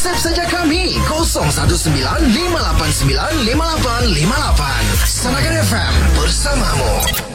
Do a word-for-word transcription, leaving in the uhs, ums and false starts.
WhatsApp saja kami kosong satu sembilan lima lapan sembilan lima lapan lima lapan. Sanakan F M bersamamu.